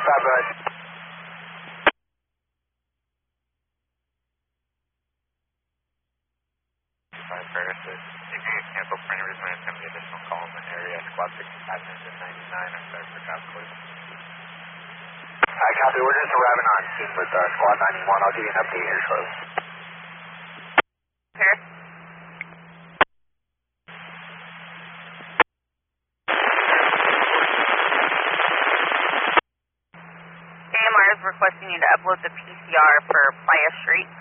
5, go ahead. Curtis, if you cancel for any reason, it's going to be additional calls in the area. Squad 65 and 99. I'm sorry for traffic, please. I copy. We're just arriving on scene with Squad 91. I'll give you an update here shortly. Here. AMR is requesting you to upload the PCR for Playa Street.